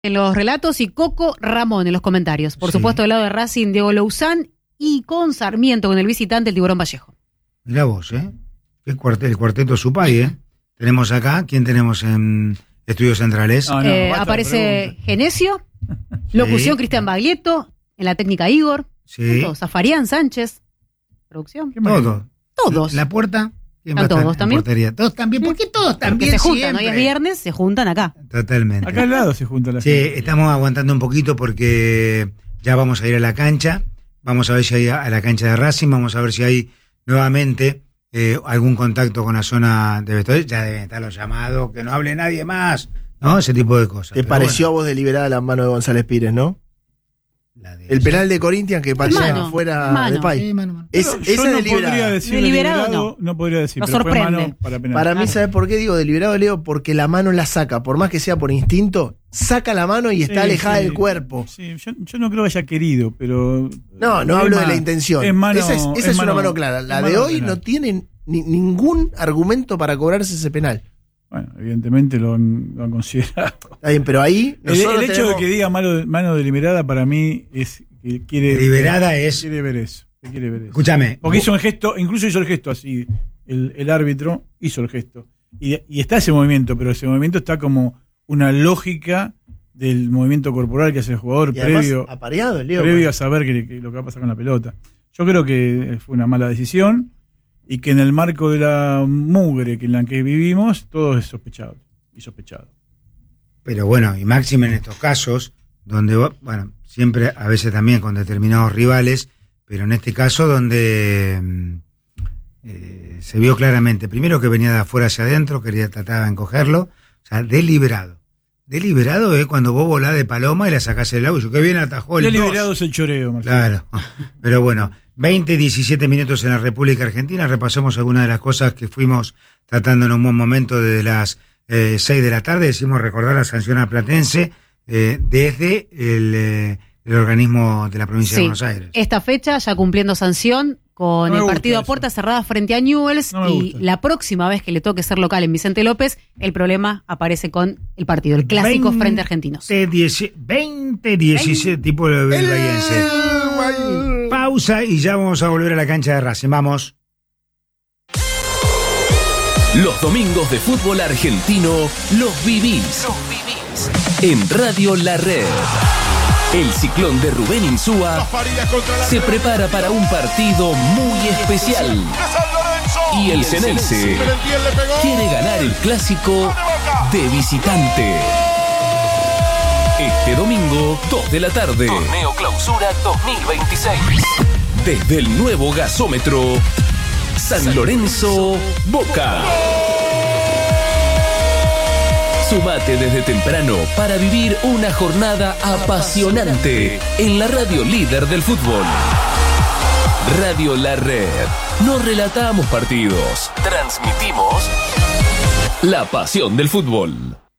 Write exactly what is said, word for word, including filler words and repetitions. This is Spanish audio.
En los relatos y Coco Ramón en los comentarios. Por Sí. supuesto, del lado de Racing, Diego Louzán y con Sarmiento, con el visitante, el Tiburón Vallejo. Mirá vos, ¿eh? Qué cuarteto, el cuarteto Supay, ¿eh? Tenemos acá, ¿quién tenemos en Estudios Centrales? No, no, Eh, basta de aparece preguntas. Genesio, locución Cristian Baglietto, en la técnica Igor, Sí, todos, Zafarián Sánchez, producción. Qué manera. todo. Todos. ¿La puerta? ¿Quién ¿Están va a estar todos en también? portería? Todos también. ¿Por qué todos Porque también se juntan, siempre? hoy es viernes, se juntan acá. Totalmente. Acá al lado se junta la Sí, gente. estamos aguantando un poquito porque ya vamos a ir a la cancha. Vamos a ver si hay a la cancha de Racing. Vamos a ver si hay nuevamente eh, algún contacto con la zona de vestuario. Ya deben estar los llamados, que no hable nadie más, ¿no? Ese tipo de cosas. ¿Te Pero pareció bueno, a vos deliberada la mano de González Pires, no? la de- El penal de Corinthians que patea Mano, afuera mano. de Pay. Sí, mano, mano. Es, Yo esa no es podría deliberada. decir Deliberado, deliberado, no. podría decir, Lo pero fue sorprende. mano para penal. Para mí, Claro. ¿sabes por qué digo deliberado, Leo? Porque la mano la saca, por más que sea por instinto, saca la mano y está Sí, alejada sí. del cuerpo. Sí, yo, yo no creo que haya querido, pero... No, no es hablo de ma- la intención. es mano- esa es, esa es es una mano- mano clara. La es de mano hoy penal. no tiene ni- ningún argumento para cobrarse ese penal. Bueno, evidentemente lo han, lo han considerado. Está bien, pero ahí El, nosotros el hecho tenemos- de que diga mano, mano deliberada para mí es que quiere... Deliberada es- Quiere ver eso. que quiere ver eso. Escúchame. Porque hizo un gesto, incluso hizo el gesto así, el, el árbitro hizo el gesto. Y, y está ese movimiento, pero ese movimiento está como una lógica del movimiento corporal que hace el jugador y además previo, apareado, Leo. previo a saber que, que lo que va a pasar con la pelota. Yo creo que fue una mala decisión y que en el marco de la mugre que en la que vivimos, todo es sospechado y sospechado. Pero bueno, y máxime en estos casos, donde, bueno, siempre a veces también con determinados rivales, pero en este caso donde mm, eh, se vio claramente, primero que venía de afuera hacia adentro, quería tratar de encogerlo, o sea, deliberado. Deliberado es cuando vos volás de paloma y la sacás del audio, que bien atajó el Deliberado dos. es el choreo, Marcelo. Claro, pero bueno, veinte, diecisiete minutos en la República Argentina, repasemos algunas de las cosas que fuimos tratando en un buen momento desde las eh, seis de la tarde, decimos recordar la sanción a Platense eh, desde el, eh, el organismo de la provincia de Sí, Buenos Aires. esta fecha ya cumpliendo sanción con No me el gusta partido a eso. puerta cerrada frente a Newell's No me y gusta. la próxima vez que le toque ser local en Vicente López, el problema aparece con el partido, el clásico veinte, frente a Argentinos. dieci- veinte, diecisiete, tipo el Bahiense. Pausa y ya vamos a volver a la cancha de Racing, vamos. Los domingos de fútbol argentino los vivís. En Radio La Red. El ciclón de Rubén Insúa se prepara para un partido muy especial. Y el Ceneice quiere ganar el clásico de visitante. Este domingo, dos de la tarde. Torneo Clausura dos mil veintiséis. Desde el nuevo gasómetro, San Lorenzo, Boca. Sumate desde temprano para vivir una jornada apasionante en la radio líder del fútbol. Radio La Red. No relatamos partidos, transmitimos la pasión del fútbol.